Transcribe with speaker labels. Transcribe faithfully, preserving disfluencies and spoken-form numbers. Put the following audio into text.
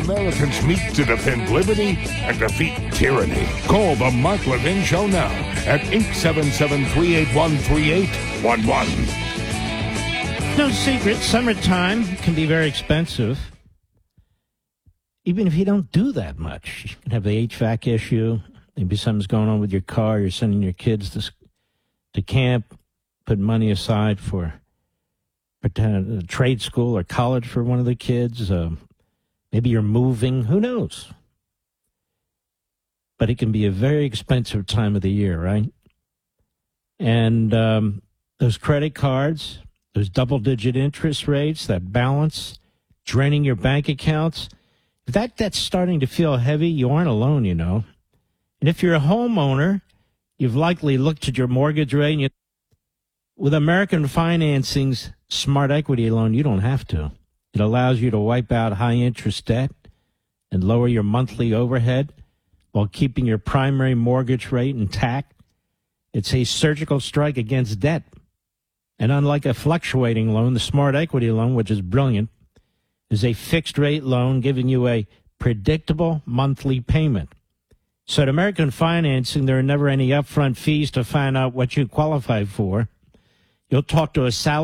Speaker 1: Americans meet to defend liberty and defeat tyranny. Call the Mark Levin Show now at eight seven seven, three eight one, three eight one one.
Speaker 2: No secret, summertime can be very expensive. Even if you don't do that much, you can have the H V A C issue. Maybe something's going on with your car. You're sending your kids to, to camp, put money aside for pretend, uh, trade school or college for one of the kids. Uh, maybe you're moving. Who knows? But it can be a very expensive time of the year, right? And um, those credit cards, those double-digit interest rates, that balance, draining your bank accounts, if that debt's starting to feel heavy, you aren't alone, you know. And if you're a homeowner, you've likely looked at your mortgage rate. And you, with American Financing's Smart Equity loan, you don't have to. It allows you to wipe out high-interest debt and lower your monthly overhead while keeping your primary mortgage rate intact. It's a surgical strike against debt. And unlike a fluctuating loan, the Smart Equity loan, which is brilliant, is a fixed-rate loan giving you a predictable monthly payment. So at American Financing, there are never any upfront fees to find out what you qualify for. You'll talk to a salary